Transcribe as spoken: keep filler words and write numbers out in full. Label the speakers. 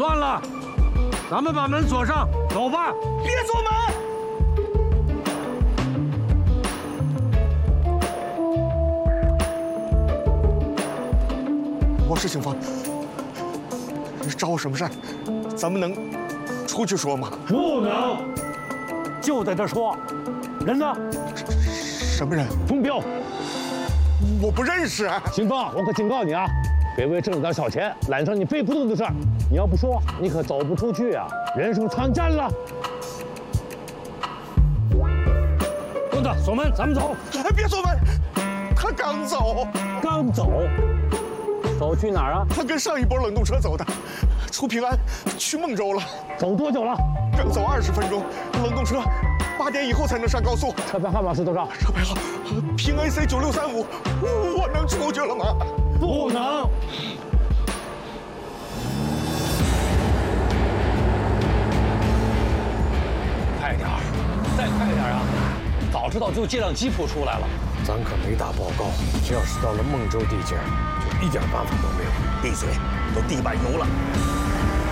Speaker 1: 乱了，咱们把门锁上，走吧。
Speaker 2: 别锁门！我是警方，找我什么事儿？咱们能出去说吗？
Speaker 1: 不能，就在这说。人呢？
Speaker 2: 什么人？
Speaker 1: 钟彪。
Speaker 2: 我不认识。
Speaker 1: 警方，我可警告你啊，别为挣点小钱揽上你背不动的事儿。你要不说，你可走不出去啊，人生参战了。棍子，锁门，咱们走。
Speaker 2: 别锁门，他刚走。
Speaker 1: 刚走？走去哪儿啊？
Speaker 2: 他跟上一波冷冻车走的，出平安，去孟州了。
Speaker 1: 走多久了？
Speaker 2: 刚走二十分钟，冷冻车八点以后才能上高速。
Speaker 1: 车牌号码是多少？
Speaker 2: 车牌号平 A C 九六三五。我能出去了吗？
Speaker 1: 不能。
Speaker 3: 快点儿，再快点儿啊！早知道就借辆吉普出来了。
Speaker 1: 咱可没打报告，这要是到了孟州地界，就一点办法都没有。
Speaker 2: 闭嘴，都地板油了。